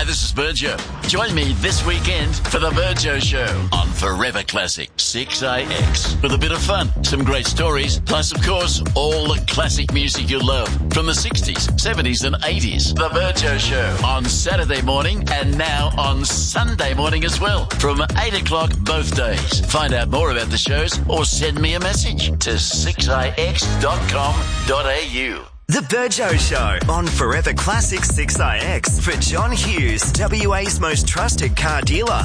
Hi, this is Virgio. Join me this weekend for the Virgio Show on Forever Classic 6AX. With a bit of fun, some great stories, plus, of course, all the classic music you love from the 60s, 70s and 80s. The Virgio Show on Saturday morning and now on Sunday morning as well from 8 o'clock both days. Find out more about the shows or send me a message to 6ix.com.au. The Virgio Show on Forever Classic 6IX for John Hughes, WA's most trusted car dealer,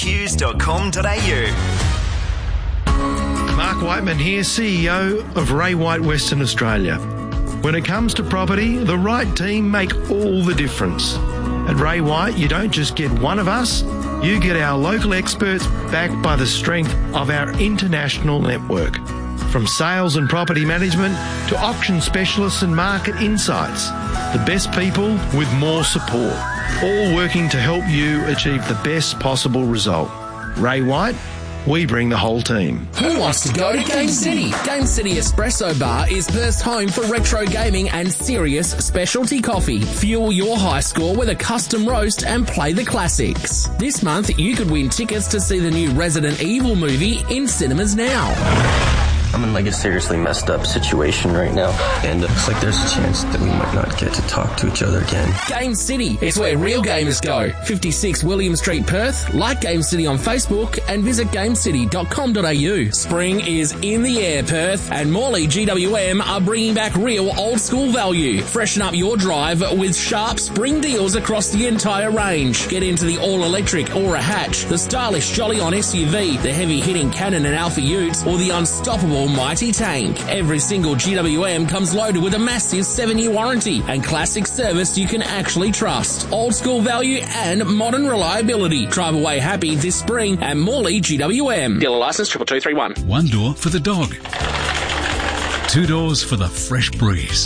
johnhughes.com.au. Mark Whiteman here, CEO of Ray White Western Australia. When it comes to property, the right team make all the difference. At Ray White, you don't just get one of us, you get our local experts backed by the strength of our international network. From sales and property management to auction specialists and market insights, the best people with more support, all working to help you achieve the best possible result. Ray White, we bring the whole team. Who wants to go to Game City? Game City Espresso Bar is Perth's home for retro gaming and serious specialty coffee. Fuel your high score with a custom roast and play the classics. This month, you could win tickets to see the new Resident Evil movie in cinemas now. I'm in a seriously messed up situation right now, and looks like there's a chance that we might not get to talk to each other again. Game City is where real gamers go. 56 William Street, Perth. Like Game City on Facebook and visit gamecity.com.au. Spring is in the air, Perth, and Morley GWM are bringing back real old school value. Freshen up your drive with sharp spring deals across the entire range. Get into the all-electric Aura Hatch, the stylish Jolly-On SUV, the heavy-hitting Cannon and Alpha Utes, or the unstoppable Mighty Tank. Every single GWM comes loaded with a massive 7-year warranty and classic service you can actually trust. Old school value and modern reliability. Drive away happy this spring at Morley GWM. Dealer license 22231. One door for the dog. 2 doors for the fresh breeze.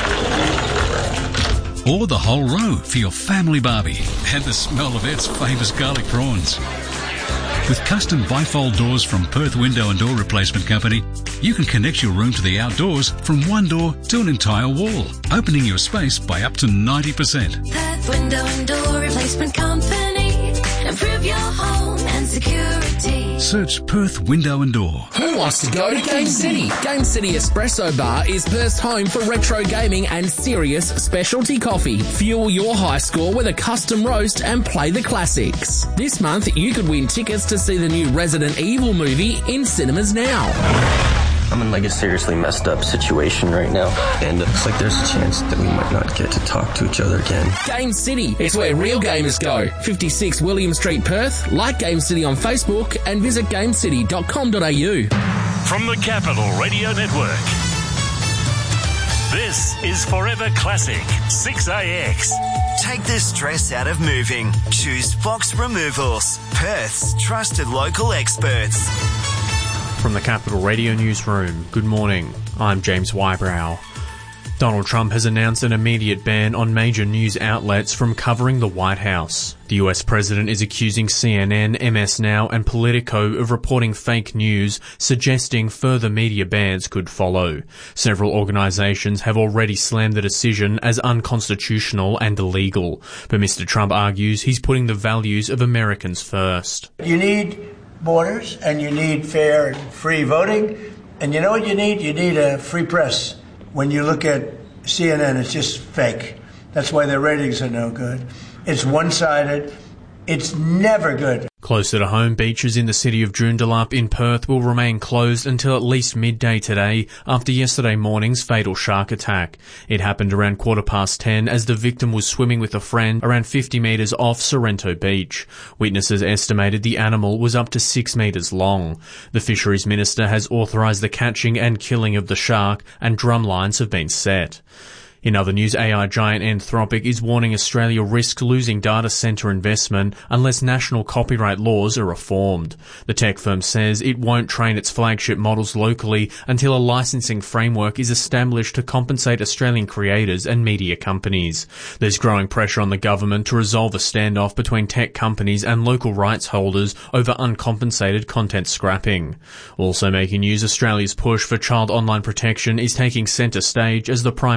Or the whole row for your family barbie and the smell of Ed's famous garlic prawns. With custom bifold doors from Perth Window and Door Replacement Company, you can connect your room to the outdoors from one door to an entire wall, opening your space by up to 90%. Perth Window and Door Replacement Company. Improve your home and security. Search Perth Window and Door. Who wants to go to Game City? Game City Espresso Bar is Perth's home for retro gaming and serious specialty coffee. Fuel your high score with a custom roast and play the classics. This month, you could win tickets to see the new Resident Evil movie in cinemas now. I'm in a seriously messed up situation right now, and looks like there's a chance that we might not get to talk to each other again. Game City is where real gamers go. 56 William Street, Perth. Like Game City on Facebook and visit gamecity.com.au. From the Capital Radio Network, this is Forever Classic 6AX. Take the stress out of moving. Choose Fox Removals, Perth's trusted local experts. From the Capital Radio Newsroom, good morning. I'm James Wybrow. Donald Trump has announced an immediate ban on major news outlets from covering the White House. The US president is accusing CNN, MS Now and Politico of reporting fake news, suggesting further media bans could follow. Several organisations have already slammed the decision as unconstitutional and illegal. But Mr. Trump argues he's putting the values of Americans first. You need borders and you need fair and free voting. And you know what you need? You need a free press. When you look at CNN, it's just fake. That's why their ratings are no good. It's one-sided. It's never good. Closer to home, beaches in the city of Joondalup in Perth will remain closed until at least midday today after yesterday morning's fatal shark attack. It happened around 10:15 as the victim was swimming with a friend around 50 metres off Sorrento Beach. Witnesses estimated the animal was up to 6 metres long. The Fisheries Minister has authorised the catching and killing of the shark, and drum lines have been set. In other news, AI giant Anthropic is warning Australia risks losing data centre investment unless national copyright laws are reformed. The tech firm says it won't train its flagship models locally until a licensing framework is established to compensate Australian creators and media companies. There's growing pressure on the government to resolve a standoff between tech companies and local rights holders over uncompensated content scrapping. Also making news, Australia's push for child online protection is taking centre stage as the Prime Minister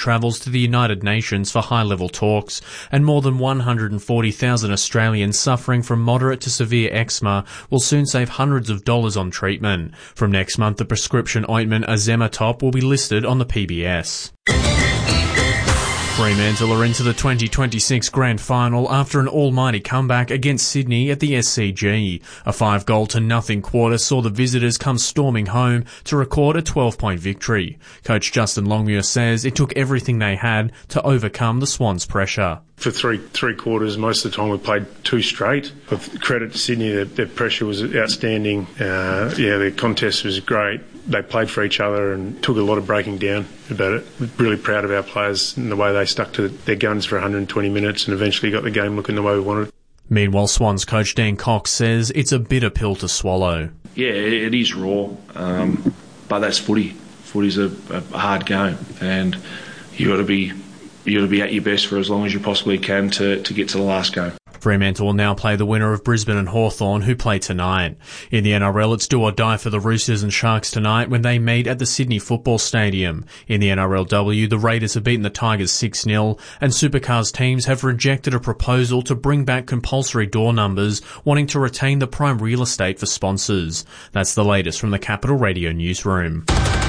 travels to the United Nations for high-level talks, and more than 140,000 Australians suffering from moderate to severe eczema will soon save hundreds of dollars on treatment. From next month, the prescription ointment Azematop will be listed on the PBS. Fremantle are into the 2026 Grand Final after an almighty comeback against Sydney at the SCG. A 5-goal-to-0 quarter saw the visitors come storming home to record a 12-point victory. Coach Justin Longmuir says it took everything they had to overcome the Swans' pressure. For three quarters, most of the time we played two straight. With credit to Sydney, their pressure was outstanding. Their contest was great. They played for each other and took a lot of breaking down about it. Really proud of our players and the way they stuck to their guns for 120 minutes and eventually got the game looking the way we wanted. Meanwhile, Swans coach Dan Cox says it's a bitter pill to swallow. Yeah, it is raw, but that's footy. Footy's a hard game, and you got to be at your best for as long as you possibly can to get to the last game. Fremantle will now play the winner of Brisbane and Hawthorn, who play tonight. In the NRL, it's do or die for the Roosters and Sharks tonight when they meet at the Sydney Football Stadium. In the NRLW, the Raiders have beaten the Tigers 6-0, and Supercars teams have rejected a proposal to bring back compulsory door numbers, wanting to retain the prime real estate for sponsors. That's the latest from the Capital Radio newsroom.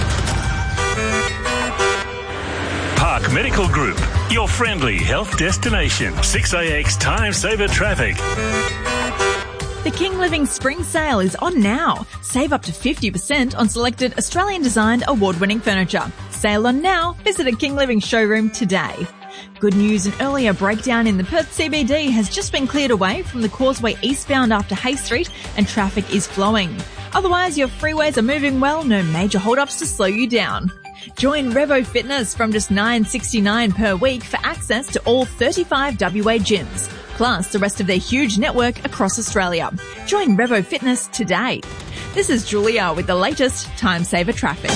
Park Medical Group, your friendly health destination. 6AX Time Saver Traffic. The King Living Spring Sale is on now. Save up to 50% on selected Australian-designed award-winning furniture. Sale on now. Visit a King Living showroom today. Good news, an earlier breakdown in the Perth CBD has just been cleared away from the Causeway eastbound after Hay Street and traffic is flowing. Otherwise, your freeways are moving well, no major hold-ups to slow you down. Join Revo Fitness from just $9.69 per week for access to all 35 WA gyms, plus the rest of their huge network across Australia. Join Revo Fitness today. This is Julia with the latest Time Saver Traffic.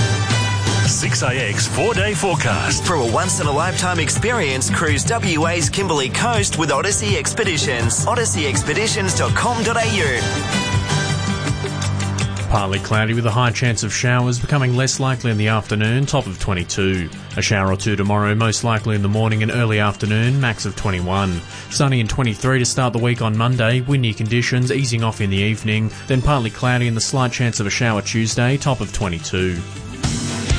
6AX 4-day forecast. For a once-in-a-lifetime experience, cruise WA's Kimberley Coast with Odyssey Expeditions. odysseyexpeditions.com.au. Partly cloudy with a high chance of showers, becoming less likely in the afternoon, top of 22. A shower or two tomorrow, most likely in the morning and early afternoon, max of 21. Sunny and 23 to start the week on Monday, windy conditions easing off in the evening, then partly cloudy and the slight chance of a shower Tuesday, top of 22.